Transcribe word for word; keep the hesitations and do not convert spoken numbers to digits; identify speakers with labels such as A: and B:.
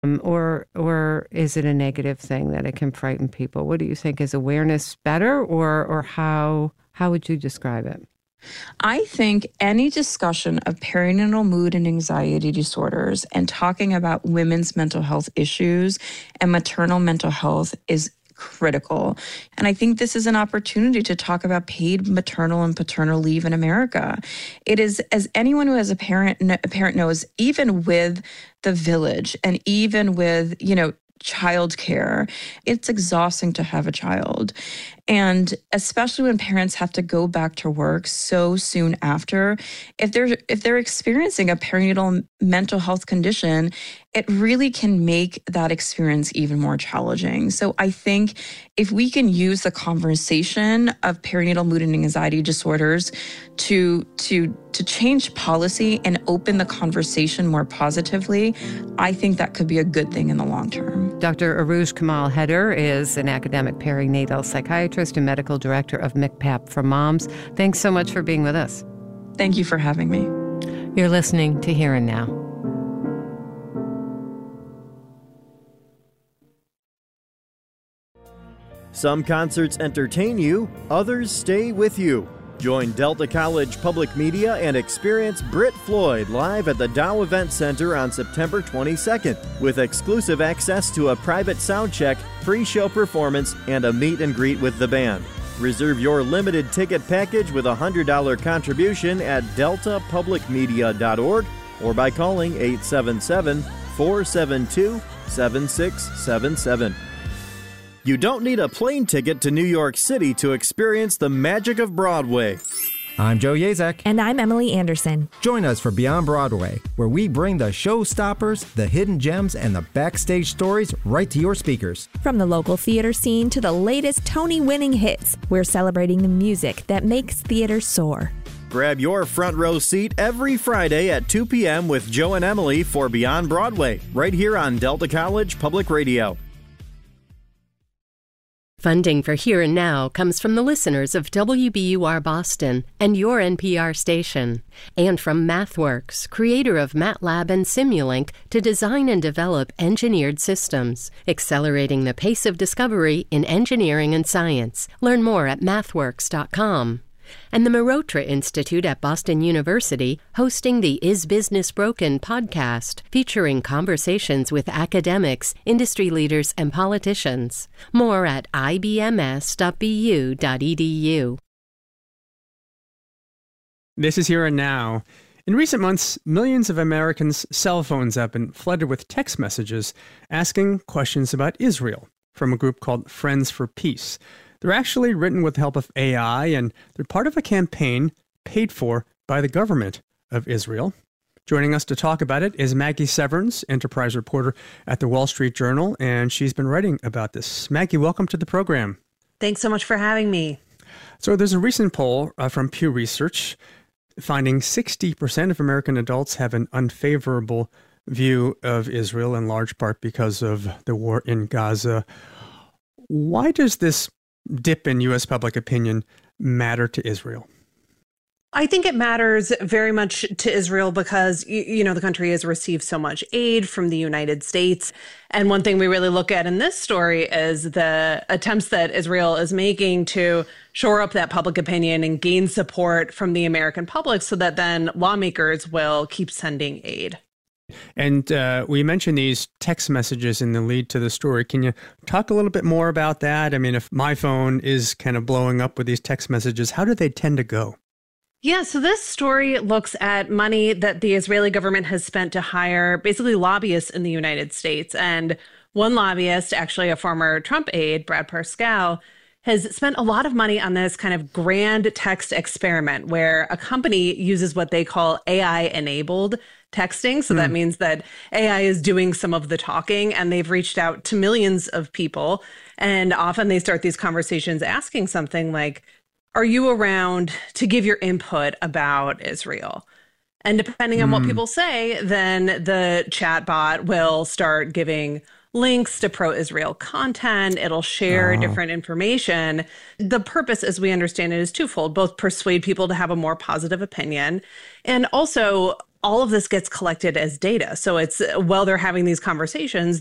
A: Um, or or is it a negative thing that it can frighten people? What do you think? Is awareness better, or or how how would you describe it?
B: I think any discussion of perinatal mood and anxiety disorders and talking about women's mental health issues and maternal mental health is critical. And I think this is an opportunity to talk about paid maternal and paternal leave in America. It is, as anyone who has a parent, a parent knows, even with the village and even with, you know, childcare, it's exhausting to have a child. And especially when parents have to go back to work so soon after, if they're if they're experiencing a perinatal mental health condition, it really can make that experience even more challenging. So I think if we can use the conversation of perinatal mood and anxiety disorders to to to change policy and open the conversation more positively, I think that could be a good thing in the long term.
A: Doctor Arooj Kamal-Haider is an academic perinatal psychiatrist and medical director of M C P A P for Moms. Thanks so much for being with us.
B: Thank you for having me.
A: You're listening to Here and Now.
C: Some concerts entertain you, others stay with you. Join Delta College Public Media and experience Brit Floyd live at the Dow Event Center on September twenty-second with exclusive access to a private sound check, free show performance, and a meet and greet with the band. Reserve your limited ticket package with a one hundred dollars contribution at delta public media dot org or by calling eight seven seven, four seven two, seven six seven seven. You don't need a plane ticket to New York City to experience the magic of Broadway.
D: I'm Joe Yazek.
E: And I'm Emily Anderson.
D: Join us for Beyond Broadway, where we bring the showstoppers, the hidden gems, and the backstage stories right to your speakers.
E: From the local theater scene to the latest Tony-winning hits, we're celebrating the music that makes theater soar.
C: Grab your front row seat every Friday at two p.m. with Joe and Emily for Beyond Broadway, right here on Delta College Public Radio.
F: Funding for Here and Now comes from the listeners of W B U R Boston and your N P R station, and from MathWorks, creator of MATLAB and Simulink, to design and develop engineered systems, accelerating the pace of discovery in engineering and science. Learn more at mathworks dot com. And the Mehrotra Institute at Boston University, hosting the Is Business Broken podcast, featuring conversations with academics, industry leaders, and politicians. More at I B M S dot B U dot E D U.
G: This is Here and Now. In recent months, millions of Americans' cell phones have been flooded with text messages asking questions about Israel from a group called Friends for Peace. They're actually written with the help of A I, and they're part of a campaign paid for by the government of Israel. Joining us to talk about it is Maggie Severns, enterprise reporter at the Wall Street Journal, and she's been writing about this. Maggie, welcome to the program.
H: Thanks so much for having me.
G: So there's a recent poll uh, from Pew Research finding sixty percent of American adults have an unfavorable view of Israel, in large part because of the war in Gaza. Why does this dip in U S public opinion matter to Israel?
H: I think it matters very much to Israel because, you know, the country has received so much aid from the United States. And one thing we really look at in this story is the attempts that Israel is making to shore up that public opinion and gain support from the American public so that then lawmakers will keep sending aid.
G: And uh, we mentioned these text messages in the lead to the story. Can you talk a little bit more about that? I mean, if my phone is kind of blowing up with these text messages, how do they tend to go?
H: Yeah, so this story looks at money that the Israeli government has spent to hire basically lobbyists in the United States. And one lobbyist, actually a former Trump aide, Brad Parscale, has spent a lot of money on this kind of grand text experiment where a company uses what they call A I-enabled texting. So mm. that means that A I is doing some of the talking, and they've reached out to millions of people. And often they start these conversations asking something like, are you around to give your input about Israel? And depending on mm. what people say, then the chatbot will start giving links to pro-Israel content. It'll share oh. different information. The purpose, as we understand it, is twofold: both persuade people to have a more positive opinion, and also all of this gets collected as data. So it's while they're having these conversations,